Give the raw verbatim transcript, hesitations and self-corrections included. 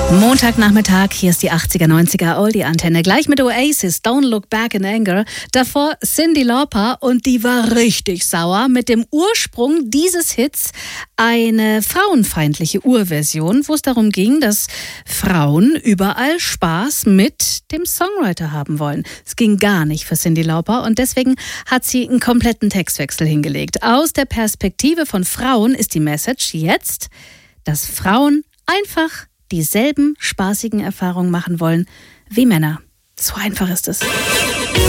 Montagnachmittag, hier ist die achtziger, neunziger Oldie-Antenne. Gleich mit Oasis, Don't Look Back in Anger. Davor Cyndi Lauper und die war richtig sauer mit dem Ursprung dieses Hits. Eine frauenfeindliche Urversion, wo es darum ging, dass Frauen überall Spaß mit dem Songwriter haben wollen. Es ging gar nicht für Cyndi Lauper und deswegen hat sie einen kompletten Textwechsel hingelegt. Aus der Perspektive von Frauen ist die Message jetzt, dass Frauen einfach dieselben spaßigen Erfahrungen machen wollen wie Männer. So einfach ist es.